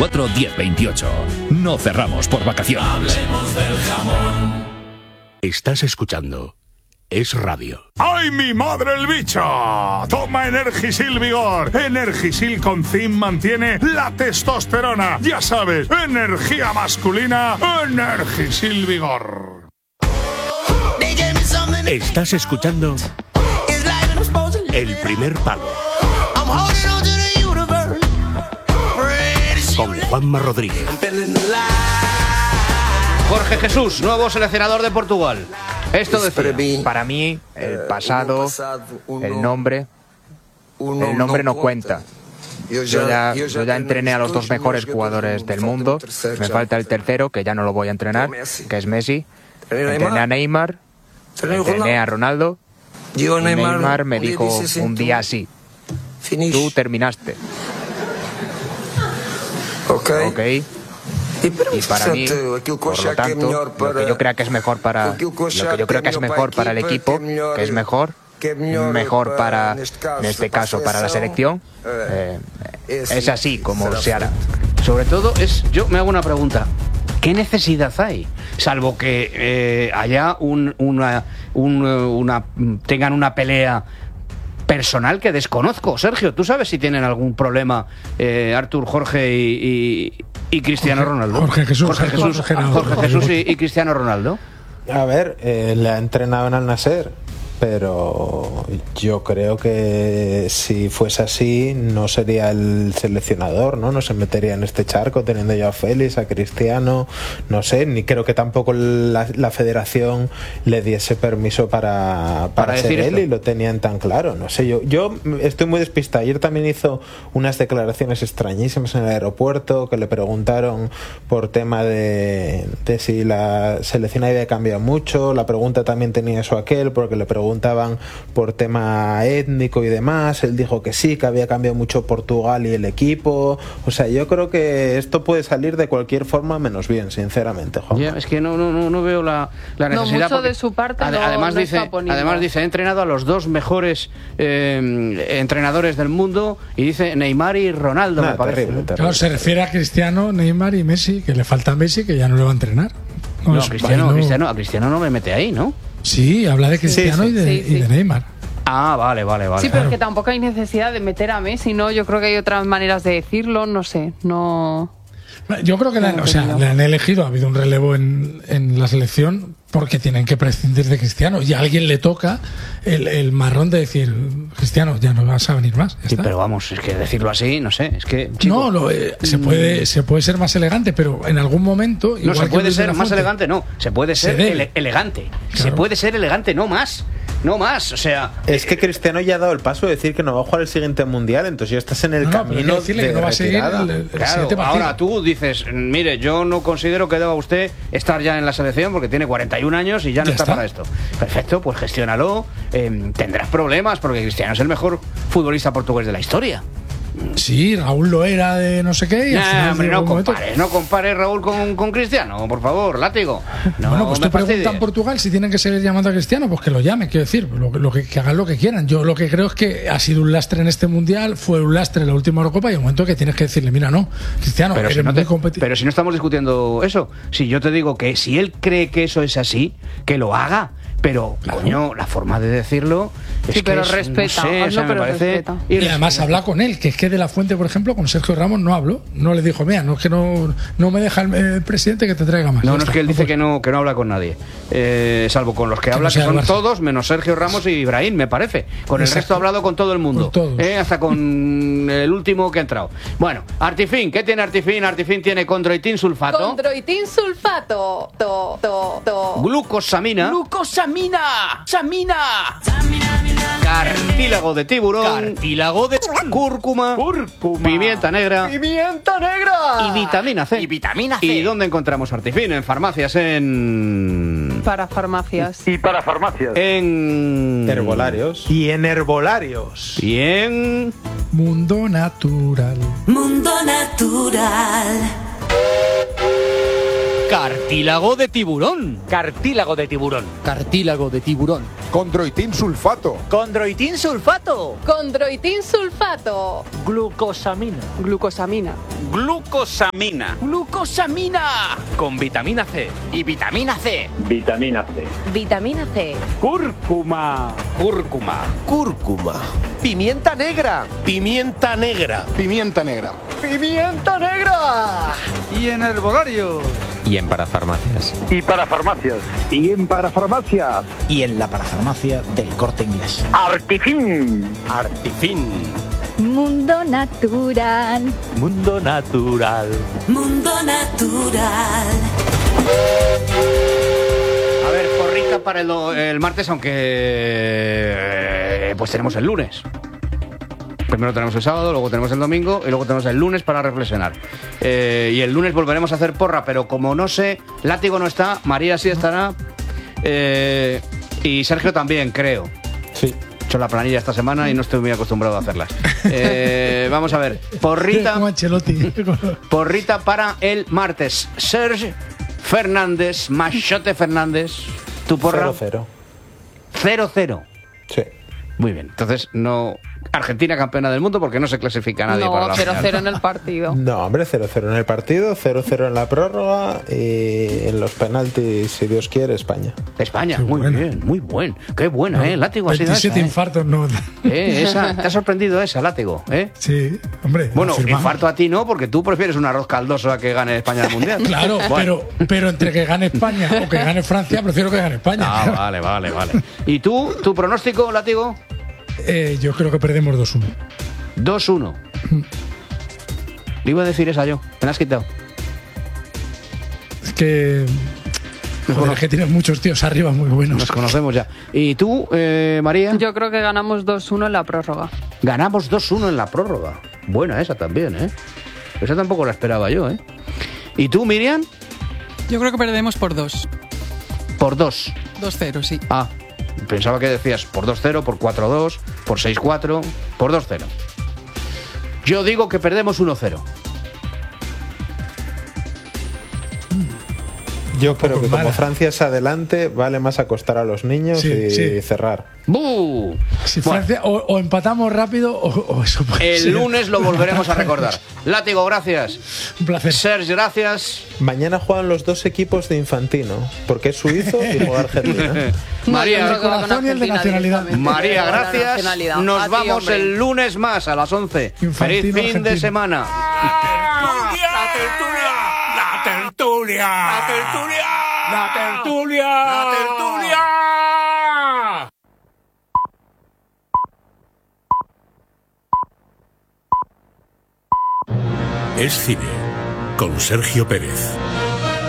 954 1028. No cerramos por vacaciones. Hablemos del jamón. Estás escuchando Es Radio. ¡Ay, mi madre el bicho! Toma Energisil Vigor. Energisil con zinc mantiene la testosterona. Ya sabes, energía masculina, Energisil Vigor. Estás escuchando El Primer Palo con Juanma Rodríguez. Jorge Jesús, nuevo seleccionador de Portugal. Esto decía. Para mí, el pasado, el nombre no cuenta. Yo ya entrené a los dos mejores jugadores del mundo. Me falta el tercero, que ya no lo voy a entrenar, que es Messi. Entrené a Neymar, entrené a Ronaldo. Y Neymar me dijo un día así: tú terminaste. Ok. Y para mí, por lo tanto, lo que yo creo que es mejor para el equipo, que es mejor para, en este caso, para la selección, es así como se hará. Sobre todo, yo me hago una pregunta. ¿Qué necesidad hay? Salvo que haya tengan una pelea personal que desconozco. Sergio, ¿tú sabes si tienen algún problema Artur, Jorge y Cristiano Ronaldo? Jorge Jesús y Cristiano Ronaldo. A ver, le ha entrenado en Al Nassr, pero yo creo que si fuese así no sería el seleccionador, ¿no? Se metería en este charco teniendo ya a Félix, a Cristiano, no sé, ni creo que tampoco la federación le diese permiso para ser él, y lo tenían tan claro, no sé, yo estoy muy despistado. Ayer también hizo unas declaraciones extrañísimas en el aeropuerto, que le preguntaron por tema de si la selección había cambiado mucho. La pregunta también tenía eso aquel, porque le preguntaban por tema étnico y demás. Él dijo que sí, que había cambiado mucho Portugal y el equipo. O sea, yo creo que esto puede salir de cualquier forma menos bien, sinceramente, Juan. Es que no veo la necesidad. Mucho de su parte además dice, he entrenado a los dos mejores entrenadores del mundo, y dice Neymar y Ronaldo. Me parece. Terrible. Claro, se refiere a Cristiano, Neymar y Messi, que le falta a Messi, que ya no le va a entrenar. A Cristiano no me mete ahí, ¿no? Sí, habla de Cristiano y de Neymar. Ah, vale. Sí, pero que tampoco hay necesidad de meter a Messi, ¿no? Yo creo que hay otras maneras de decirlo, no sé, no... Yo creo que le han elegido, ha habido un relevo en la selección porque tienen que prescindir de Cristiano, y a alguien le toca el marrón de decir: Cristiano, ya no vas a venir más. Sí, pero vamos, es que decirlo así, no sé, es que... Chico, se puede ser más elegante, pero en algún momento... No, se puede ser más elegante, no, se puede ser elegante. Claro. Se puede ser elegante, no más, o sea... Es que Cristiano ya ha dado el paso de decir que no va a jugar el siguiente mundial, entonces ya estás en el camino de que no va a seguir claro, ahora tú dices: mire, yo no considero que deba usted estar ya en la selección porque tiene 41 años y ya no está para esto. Perfecto, pues gestiónalo. Tendrás problemas porque Cristiano es el mejor futbolista portugués de la historia. Sí, Raúl lo era de no sé qué. Y no compares Raúl con Cristiano, por favor, látigo. Bueno, pues te preguntan Portugal si tienen que seguir llamando a Cristiano, pues que lo llamen, quiero decir, que hagan lo que quieran. Yo lo que creo es que ha sido un lastre en este mundial, fue un lastre en la última Eurocopa, y hay un momento que tienes que decirle: mira, no, Cristiano, pero si no estamos discutiendo eso, si yo te digo que si él cree que eso es así, que lo haga. Pero, coño, la forma de decirlo es sí, pero que respeta, no sé, me parece respeta. Y además habla con él, que es que de la Fuente, por ejemplo, con Sergio Ramos no habló, no le dijo: mira, no es que no me deja el presidente que te traiga más. No, es que él dice que no habla con nadie, salvo con los que habla, que son todos, menos Sergio Ramos y Ibrahim, me parece. Con el resto ha hablado con todo el mundo, hasta con el último que ha entrado. Bueno, Artifin, ¿qué tiene Artifin? Artifin tiene condroitin sulfato. Condroitin sulfato. Glucosamina. Cartílago de tiburón. Cartílago de cúrcuma. Pimienta negra. Y vitamina C. ¿Y dónde encontramos Artifin? En farmacias, Para farmacias. En herbolarios. Y en herbolarios. Y en... Mundo Natural. Cartílago de tiburón. Cartílago de tiburón. Condroitin sulfato. Condroitin sulfato. Condroitin sulfato. Glucosamina. Glucosamina. Glucosamina. Glucosamina. Con vitamina C. Y vitamina C. Vitamina C. Vitamina C. Cúrcuma. Cúrcuma. Cúrcuma. Pimienta negra. Pimienta negra. Pimienta negra. Pimienta negra. Y en herbolarios. Y en parafarmacias. Y para farmacias. Y en parafarmacias. Y en la parafarmacia del Corte Inglés. Artifin. Artifin. Mundo natural. Mundo natural. Mundo natural. A ver, porrita para el martes, aunque pues tenemos el lunes. Primero tenemos el sábado, luego tenemos el domingo y luego tenemos el lunes para reflexionar. Y el lunes volveremos a hacer porra, pero como no sé, Látigo no está, María sí estará y Sergio también, creo. Sí. He hecho la planilla esta semana y no estoy muy acostumbrado a hacerlas. Vamos a ver, porrita para el martes. Serge Fernández, Machote Fernández, tu porra. 0-0. 0-0. Sí. Muy bien, entonces no... Argentina campeona del mundo porque no se clasifica nadie para la final. 0-0 en el partido. No, hombre, 0-0 en el partido, 0-0 en la prórroga y en los penaltis, si Dios quiere, España. España, sí, muy buena. Bien, muy buen. Qué buena, Látigo ha sido 27 esa, infartos, no. Esa, ¿te ha sorprendido esa, Látigo? Sí, hombre. Bueno, infarto a ti no, porque tú prefieres un arroz caldoso a que gane España el Mundial. Claro, bueno. pero entre que gane España o que gane Francia, prefiero que gane España. Ah, vale. ¿Y tú, tu pronóstico, Látigo? Yo creo que perdemos 2-1. 2-1. Le iba a decir esa yo. Me la has quitado. Es que... Joder, que tienes muchos tíos arriba muy buenos. Nos conocemos ya. ¿Y tú, María? Yo creo que ganamos 2-1 en la prórroga. Ganamos 2-1 en la prórroga. Buena esa también, Esa tampoco la esperaba yo, ¿Y tú, Miriam? Yo creo que perdemos por 2. ¿Por 2? 2-0, sí. Ah, pensaba que decías por 2-0, por 4-2, por 6-4, por 2-0. Yo digo que perdemos 1-0. Yo creo que como Francia es adelante, vale más acostar a los niños y cerrar. ¡Bú! Si Francia, o empatamos rápido o eso puede El ser. lunes lo volveremos a recordar. Látigo, gracias. Un placer. Sergio, gracias. Mañana juegan los dos equipos de Infantino, porque es suizo y juega Argentina. María, el corazón y el de nacionalidad. María, gracias. Nos vamos hombre. el lunes más a las 11. Feliz fin de semana. La tertulia. La tertulia. La tertulia. La tertulia. Es cine con Sergio Pérez.